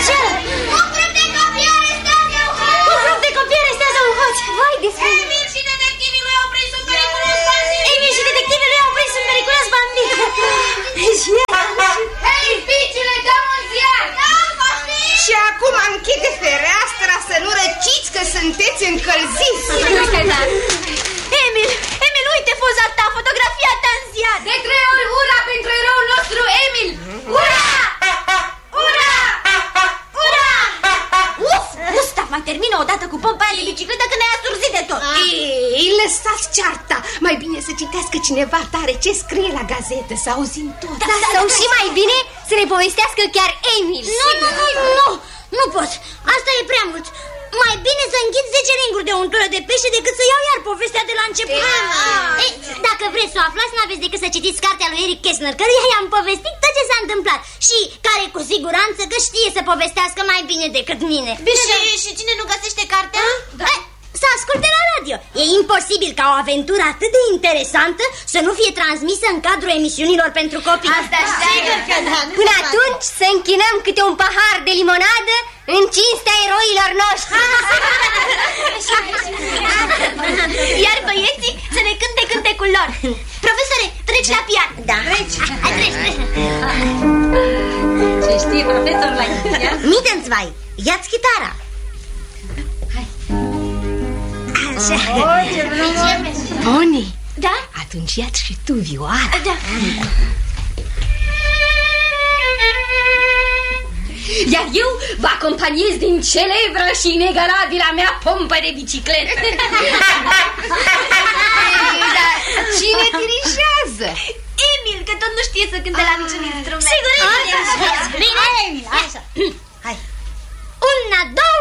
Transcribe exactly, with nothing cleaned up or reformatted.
Așa. Un grup de copii arestează un hoț! Un grup de copii arestează un hoț! Vai de spune! Emil și detectivii lui au prins un periculos bandit! Emil și detectivii lui au prins un periculos bandit! Hei, picile, dăm un ziar! Da, poftim! Și acum închide fereastra să nu răciți că sunteți încălziți. Emil, Emil, uite poza ta, fotografia ta în ziar. De trei ori ura pentru eroul nostru, Emil! Ura! Ura! Ura! Uf, Gustav, mai termină odată cu pompa aia de bicicletă că ne-ai asurzit de tot. Ei, lăsați cearta. Mai bine să citească cineva tare ce scrie la gazetă, să auzim tot. Da, sau și mai bine să ne povestească chiar Emil. Nu, nu, nu, nu, nu pot. Asta e prea mult. Mai bine să înghit zece ringuri de untură de pește decât să iau iar povestea de la început. Ei, dacă vreți să o aflați, n-aveți decât să citiți cartea lui Eric Kästner, căruia i-am povestit tot ce s-a întâmplat și care cu siguranță că știe să povestească mai bine decât mine. Și, și cine nu găsește cartea? Da. Să asculte la radio. E imposibil ca o aventură atât de interesantă să nu fie transmisă în cadrul emisiunilor pentru copii. Asta sigur că da. Până atunci să închinăm câte un pahar de limonadă în cinstea eroilor noștri. Iar băieții să ne cânte cântecul lor. Profesore, treci la pian. Da. Treci. Hai, treci, treci. Ce știi, profesor, la pian? Mittenzwei, ia-ți chitara. Așa. Oh, ce frumos. Boni, Da? atunci ia-ți și tu vioara. Da. Iar eu vă acompaniez din celebra și inegalabila mea pompă de bicicletă. Dar cine dirigează? Emil, că tot nu știe să cânte la niciun instrument. Sigur, Emil. Bine, Emil. Așa. Hai. Una, două.